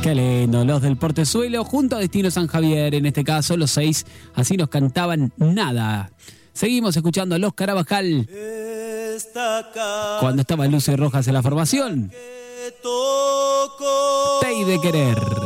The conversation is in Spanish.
Qué lindo, los del Portezuelo junto a Destino San Javier, en este caso los 6, así nos cantaban Nada. Seguimos escuchando a Los Carabajal cuando estaba Lucio Rojas en la formación. Te de querer.